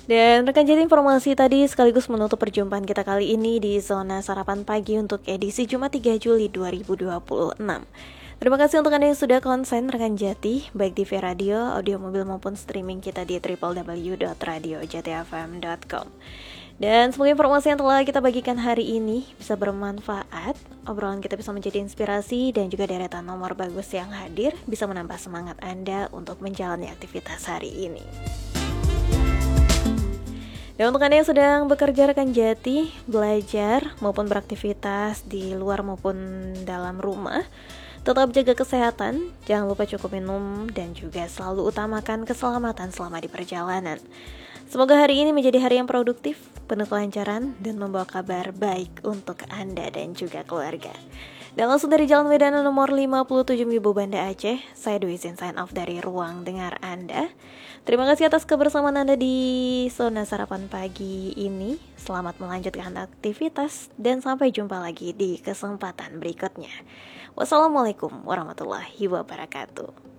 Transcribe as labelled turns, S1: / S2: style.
S1: Dan rekan jadi informasi tadi sekaligus menutup perjumpaan kita kali ini di Zona Sarapan Pagi untuk edisi Jumat 3 Juli 2026. Terima kasih untuk Anda yang sudah konsen rekan Jati, baik di via radio, audio mobil maupun streaming kita di www.radiojatifm.com. Dan semoga informasi yang telah kita bagikan hari ini bisa bermanfaat, obrolan kita bisa menjadi inspirasi dan juga deretan nomor bagus yang hadir bisa menambah semangat Anda untuk menjalani aktivitas hari ini. Dan untuk Anda yang sedang bekerja rekan Jati, belajar maupun beraktivitas di luar maupun dalam rumah, tetap jaga kesehatan, jangan lupa cukup minum dan juga selalu utamakan keselamatan selama di perjalanan. Semoga hari ini menjadi hari yang produktif, penuh kelancaran, dan membawa kabar baik untuk Anda dan juga keluarga. Dan langsung dari Jalan Wedana nomor 57 Wibu Banda Aceh, saya Dwi Zin sign off dari ruang dengar Anda. Terima kasih atas kebersamaan Anda di Zona Sarapan Pagi ini. Selamat melanjutkan aktivitas dan sampai jumpa lagi di kesempatan berikutnya. Wassalamualaikum warahmatullahi wabarakatuh.